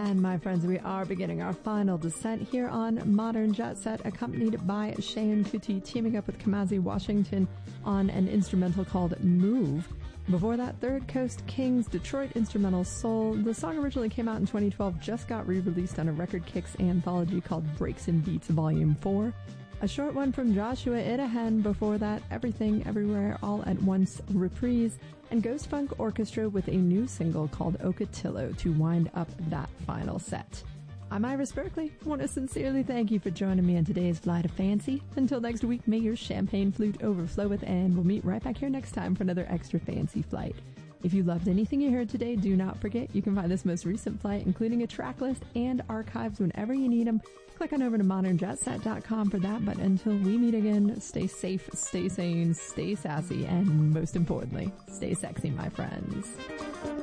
And my friends, we are beginning our final descent here on Modern Jet Set, accompanied by Cheyenne Kuti teaming up with Kamasi Washington on an instrumental called Move. Before that, Third Coast Kings Detroit instrumental Soul. The song originally came out in 2012, just got re-released on a Record Kicks anthology called Breaks and Beats Volume 4. A short one from Joshua Idahen. Before that, Everything Everywhere All at Once reprise, and Ghost Funk Orchestra with a new single called Ocotillo to wind up that final set. I'm Iris Berkeley. I want to sincerely thank you for joining me on today's Flight of Fancy. Until next week, may your champagne flute overflow with, and we'll meet right back here next time for another extra fancy flight. If you loved anything you heard today, do not forget you can find this most recent flight, including a track list and archives whenever you need them. Click on over to modernjetset.com for that. But until we meet again, stay safe, stay sane, stay sassy, and most importantly, stay sexy, my friends.